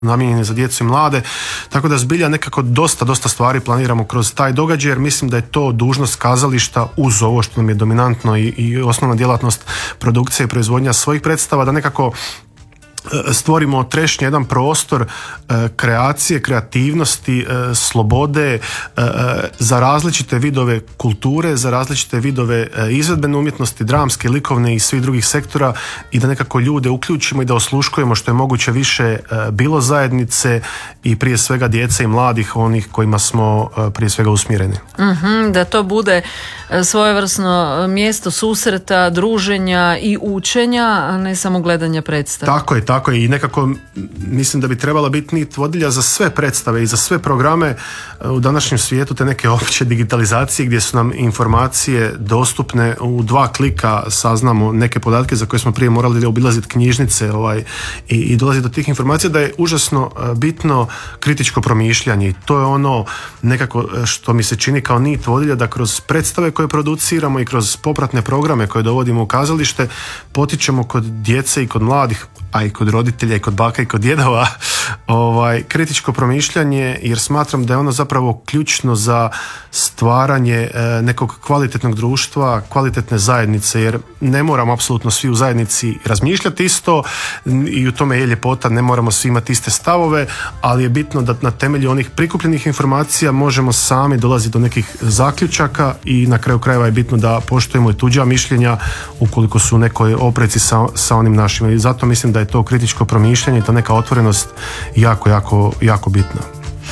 namijenjene za djecu i mlade, tako da zbilja nekako dosta stvari planiramo kroz taj događaj, jer mislim da je to dužnost kazališta uz ovo što nam je dominantno i osnovna djelatnost produkcije i proizvodnja svojih predstava, da nekako stvorimo trešnje jedan prostor kreacije, kreativnosti, slobode za različite vidove kulture, za različite vidove izvedbene umjetnosti, dramske, likovne i svih drugih sektora, i da nekako ljude uključimo i da osluškujemo što je moguće više bilo zajednice i prije svega djece i mladih, onih kojima smo prije svega usmjereni. Da to bude svojevrsno mjesto susreta, druženja i učenja, a ne samo gledanja predstava. Tako je i nekako mislim da bi trebala biti nit vodilja za sve predstave i za sve programe u današnjem svijetu, te neke opće digitalizacije gdje su nam informacije dostupne u 2 klika, saznamo neke podatke za koje smo prije morali obilaziti knjižnice i dolaziti do tih informacija, da je užasno bitno kritičko promišljanje, i to je ono nekako što mi se čini kao nit vodilja, da kroz predstave koje produciramo i kroz popratne programe koje dovodimo u kazalište potičemo kod djece i kod mladih, a i kod roditelja i kod baka i kod djedova kritičko promišljanje, jer smatram da je ono zapravo ključno za stvaranje nekog kvalitetnog društva, kvalitetne zajednice, jer ne moramo apsolutno svi u zajednici razmišljati isto i u tome je ljepota, ne moramo svi imati iste stavove, ali je bitno da na temelju onih prikupljenih informacija možemo sami dolaziti do nekih zaključaka, i na kraju krajeva je bitno da poštujemo i tuđa mišljenja ukoliko su u nekoj opreci sa onim našima, i zato mislim da je to kritičko promišljanje i ta neka otvorenost jako bitna.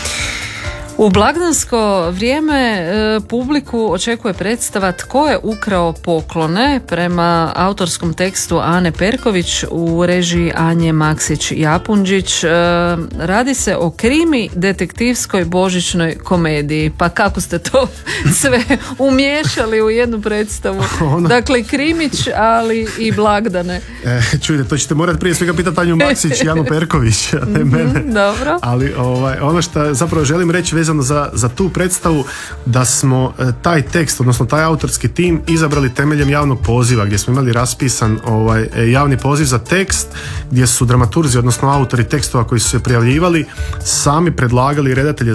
U blagdansko vrijeme publiku očekuje predstava Tko je ukrao poklone, prema autorskom tekstu Ane Perković u režiji Anje Maksić-Japunđić. Radi se o krimi detektivskoj božićnoj komediji. Pa kako ste to sve umiješali u jednu predstavu? Dakle, krimić, ali i blagdane. Čujte, to ćete morati prije svega pitati Anju Maksić i Anu Perković, a ne mene. Dobro. Ali ono što zapravo želim reći vezano za tu predstavu, da smo taj tekst, odnosno taj autorski tim izabrali temeljem javnog poziva, gdje smo imali raspisan javni poziv za tekst, gdje su dramaturzi, odnosno autori tekstova koji su se prijavljivali, sami predlagali redatelje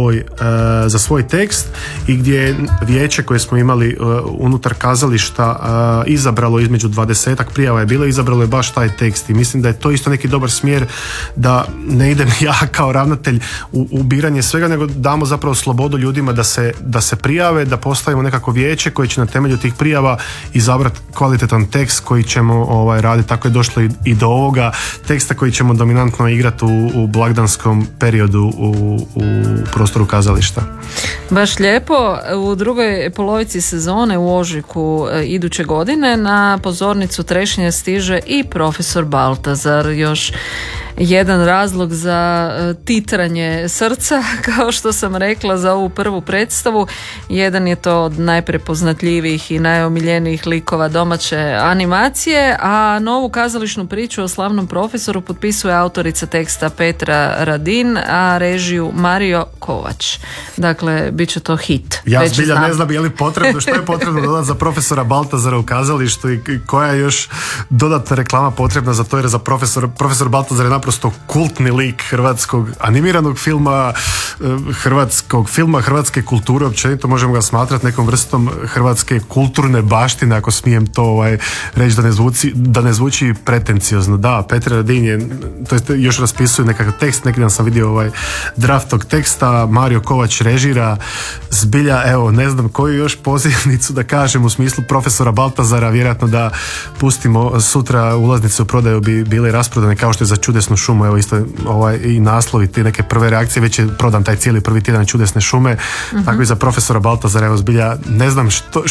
za svoj tekst, i gdje je vijeće koje smo imali unutar kazališta izabralo između 20-ak prijava je bilo, izabralo je baš taj tekst, i mislim da je to isto neki dobar smjer, da ne idem ja kao ravnatelj u biranje svega, nego damo zapravo slobodu ljudima da se prijave, da postavimo nekako vijeće koje će na temelju tih prijava izabrati kvalitetan tekst koji ćemo raditi. Tako je došlo i do ovoga teksta koji ćemo dominantno igrati u blagdanskom periodu u prostoru kazališta. Baš lijepo. U drugoj polovici sezone u ožujku iduće godine na pozornicu Trešnje stiže i Profesor Baltazar. Još jedan razlog za titranje srca, kao što sam rekla, za ovu prvu predstavu. Jedan je to od najprepoznatljivijih i najomiljenijih likova domaće animacije, a novu kazališnu priču o slavnom profesoru potpisuje autorica teksta Petra Radin, a režiju Mario Kovač. Dakle, bit će to hit. Ja zbilja ne znam je li potrebno, što je potrebno dodati za profesora Baltazara u kazalištu i koja je još dodatna reklama potrebna za to, jer za profesor Baltazar je naprosto kultni lik hrvatskog animiranog filma, hrvatske kulture, općenito možemo ga smatrati nekom vrstom hrvatske kulturne baštine, ako smijem to reći da ne zvuči pretenciozno. Da, Petra Radin je, to jest još raspisuje nekakav tekst, neki dan sam vidio draft tog teksta, Mario Kovač režira, zbilja, evo, ne znam koju još pozivnicu da kažem u smislu profesora Baltazara, vjerojatno da pustimo sutra ulaznice u prodaju bi bile rasprodane kao što je za Čudesnu šumu, evo isto i naslovi, te neke prve reakcije, već je prodan taj cijeli prvi tjedan Čudesne šume, tako i za profesora Baltazara, evo zbilja, ne znam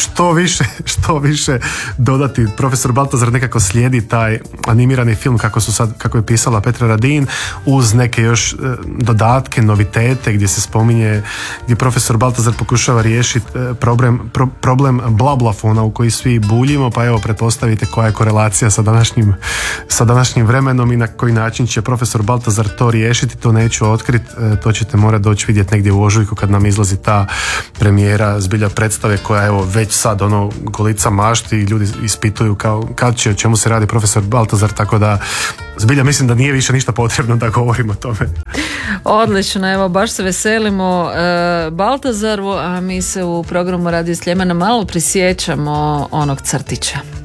što više dodati. Profesor Baltazar nekako slijedi taj animirani film kako je pisala Petra Radin, uz neke još dodatke, novitete, gdje se spominje, gdje profesor Baltazar pokušava riješiti problem blablafona u koji svi buljimo, pa evo pretpostavite koja je korelacija sa današnjim vremenom i na koji način će profesor Baltazar to riješiti, to neću otkriti, to ćete morati doći vidjeti negdje u ožujku kad nam izlazi ta premijera zbilja predstave koja evo već sad golica mašti i ljudi ispituju kad će, o čemu se radi profesor Baltazar, tako da zbilja mislim da nije više ništa potrebno da govorimo o tome. Odlično, evo baš se veselimo Baltazaru, a mi se u programu Radio Sljemena malo prisjećamo onog crtića.